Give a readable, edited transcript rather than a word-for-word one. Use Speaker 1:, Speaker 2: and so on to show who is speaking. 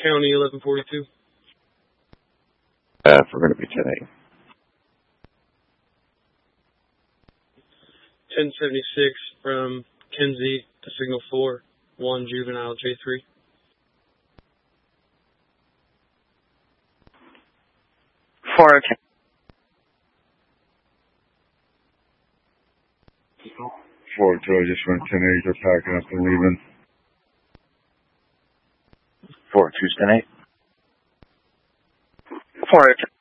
Speaker 1: County 1142.
Speaker 2: We're going to be 10-8.
Speaker 1: 1076 from Kenzie to Signal 4, 1 Juvenile J3.
Speaker 3: Four.
Speaker 4: 4-2, I just went 10-8, they're packing up and leaving.
Speaker 2: 4-2's 10-8.
Speaker 3: 4-2.